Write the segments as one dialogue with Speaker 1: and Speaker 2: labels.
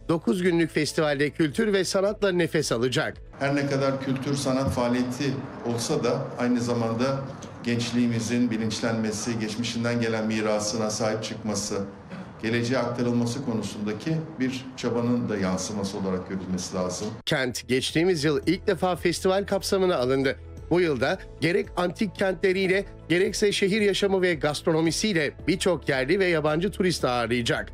Speaker 1: 9 günlük festivalde kültür ve sanatla nefes alacak.
Speaker 2: Her ne kadar kültür sanat faaliyeti olsa da aynı zamanda gençliğimizin bilinçlenmesi, geçmişinden gelen mirasına sahip çıkması, geleceğe aktarılması konusundaki bir çabanın da yansıması olarak görülmesi lazım.
Speaker 1: Kent geçtiğimiz yıl ilk defa festival kapsamına alındı. Bu yılda gerek antik kentleriyle gerekse şehir yaşamı ve gastronomisiyle birçok yerli ve yabancı turist ağırlayacak.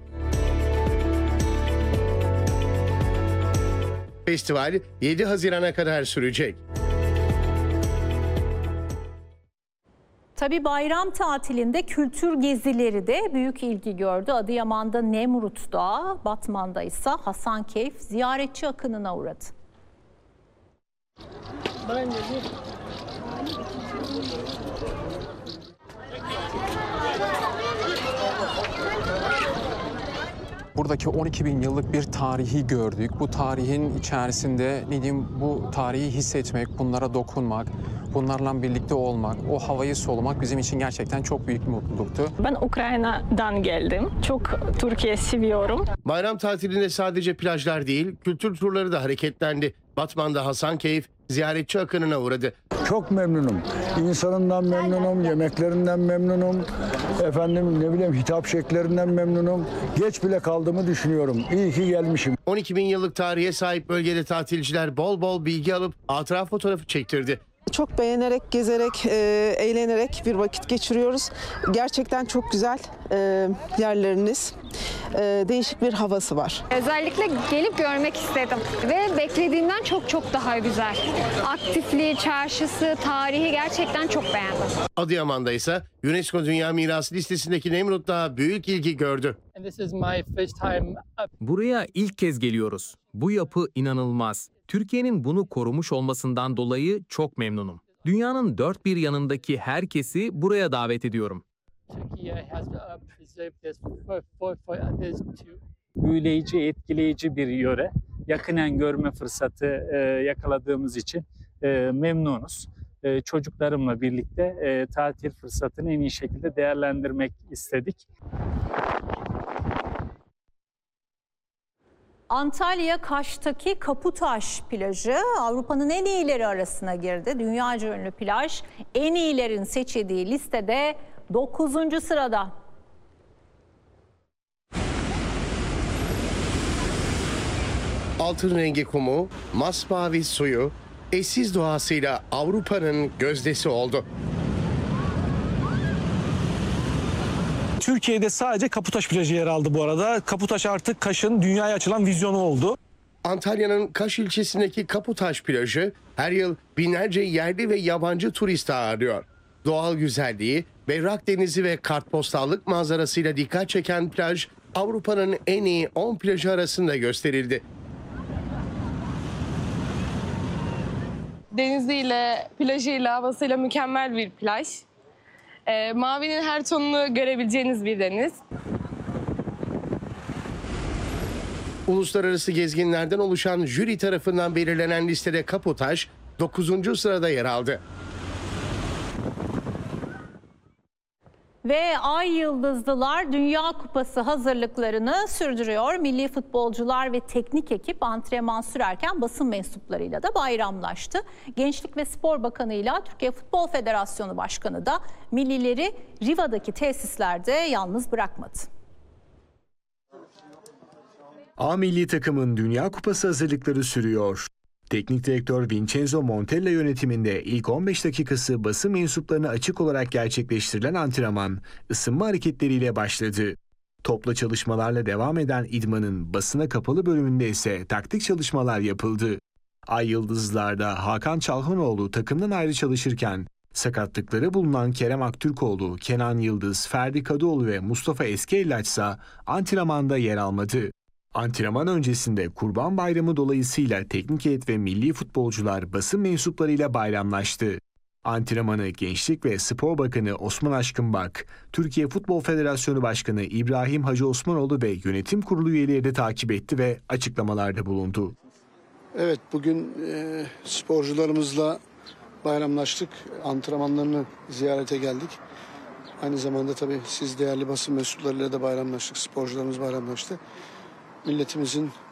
Speaker 1: Festival 7 Haziran'a kadar sürecek.
Speaker 3: Tabii bayram tatilinde kültür gezileri de büyük ilgi gördü. Adıyaman'da Nemrut Dağı, Batman'da ise Hasankeyf ziyaretçi akınına uğradı.
Speaker 4: Buradaki 12 bin yıllık bir tarihi gördük. Bu tarihin içerisinde ne diyeyim, bu tarihi hissetmek, bunlara dokunmak, bunlarla birlikte olmak, o havayı solumak bizim için gerçekten çok büyük bir mutluluktu.
Speaker 5: Ben Ukrayna'dan geldim. Çok Türkiye seviyorum.
Speaker 1: Bayram tatilinde sadece plajlar değil, kültür turları da hareketlendi. Batman'da Hasankeyf ziyaretçi akınına uğradı.
Speaker 6: Çok memnunum. İnsanından memnunum, yemeklerinden memnunum. Hitap şekillerinden memnunum. Geç bile kaldığımı düşünüyorum. İyi ki gelmişim.
Speaker 1: 12 bin yıllık tarihe sahip bölgede tatilciler bol bol bilgi alıp hatıra fotoğrafı çektirdi.
Speaker 7: Çok beğenerek, gezerek, eğlenerek bir vakit geçiriyoruz. Gerçekten çok güzel yerleriniz. Değişik bir havası var.
Speaker 8: Özellikle gelip görmek istedim ve beklediğimden çok daha güzel. Aktifliği, çarşısı, tarihi gerçekten çok beğendim.
Speaker 1: Adıyaman'da ise UNESCO Dünya Mirası listesindeki Nemrut Dağı büyük ilgi gördü.
Speaker 9: Buraya ilk kez geliyoruz. Bu yapı inanılmaz. Türkiye'nin bunu korumuş olmasından dolayı çok memnunum. Dünyanın dört bir yanındaki herkesi buraya davet ediyorum.
Speaker 10: Büyüleyici, etkileyici bir yöre. Yakinen görme fırsatı yakaladığımız için memnunuz. Çocuklarımla birlikte tatil fırsatını en iyi şekilde değerlendirmek istedik.
Speaker 3: Antalya Kaş'taki Kaputaş plajı Avrupa'nın en iyileri arasına girdi. Dünyaca ünlü plaj en iyilerin seçildiği listede 9. sırada.
Speaker 1: Altın rengi kumu, masmavi suyu, eşsiz doğasıyla Avrupa'nın gözdesi oldu.
Speaker 11: Türkiye'de sadece Kaputaş plajı yer aldı bu arada. Kaputaş artık Kaş'ın dünyaya açılan vizyonu oldu.
Speaker 1: Antalya'nın Kaş ilçesindeki Kaputaş plajı her yıl binlerce yerli ve yabancı turist ağırlıyor. Doğal güzelliği, berrak denizi ve kartpostallık manzarasıyla dikkat çeken plaj Avrupa'nın en iyi 10 plajı arasında gösterildi.
Speaker 12: Deniziyle, plajıyla, havasıyla mükemmel bir plaj. Mavinin her tonunu görebileceğiniz bir deniz.
Speaker 1: Uluslararası gezginlerden oluşan jüri tarafından belirlenen listede Kaputaş 9. sırada yer aldı.
Speaker 3: Ve Ay Yıldızlılar Dünya Kupası hazırlıklarını sürdürüyor. Milli futbolcular ve teknik ekip antrenman sürerken basın mensuplarıyla da bayramlaştı. Gençlik ve Spor Bakanı ile Türkiye Futbol Federasyonu Başkanı da millileri Riva'daki tesislerde yalnız bırakmadı.
Speaker 13: A milli takımın Dünya Kupası hazırlıkları sürüyor. Teknik direktör Vincenzo Montella yönetiminde ilk 15 dakikası basın mensuplarına açık olarak gerçekleştirilen antrenman, ısınma hareketleriyle başladı. Topla çalışmalarla devam eden idmanın basına kapalı bölümünde ise taktik çalışmalar yapıldı. Ay Yıldızlar'da Hakan Çalhanoğlu takımdan ayrı çalışırken, sakatlıkları bulunan Kerem Aktürkoğlu, Kenan Yıldız, Ferdi Kadıoğlu ve Mustafa Eskiellaç ise antrenmanda yer almadı. Antrenman öncesinde Kurban Bayramı dolayısıyla teknik heyet ve milli futbolcular basın mensuplarıyla bayramlaştı. Antrenmanı Gençlik ve Spor Bakanı Osman Aşkınbak, Türkiye Futbol Federasyonu Başkanı İbrahim Hacı Osmanoğlu ve yönetim kurulu üyeleri de takip etti ve açıklamalarda bulundu.
Speaker 14: Evet, bugün sporcularımızla bayramlaştık. Antrenmanlarını ziyarete geldik. Aynı zamanda tabii siz değerli basın mensuplarıyla da bayramlaştık. Sporcularımız bayramlaştı. Milletimizin